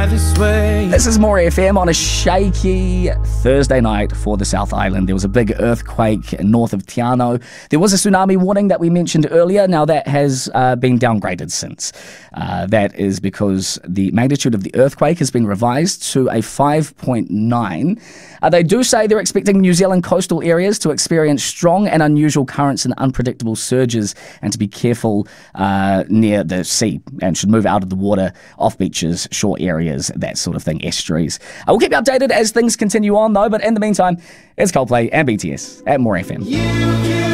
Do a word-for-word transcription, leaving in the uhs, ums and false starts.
fly this way. This is More F M on a shaky Thursday night for the South Island. There was a big earthquake north of Te Anau. There was a tsunami warning that we mentioned earlier. Now that has uh, been downgraded since. Uh, that is because the magnitude of the earthquake has been revised to a five point nine. Uh, they do say they're expecting New Zealand coastal areas to experience strong and unusual currents and unpredictable surges, and to be careful uh, near the sea, and should move out of the water, off beaches, shore areas, that sort of thing, estuaries. I will keep you updated as things continue on though, but in the meantime, it's Coldplay and B T S at More F M. You, you.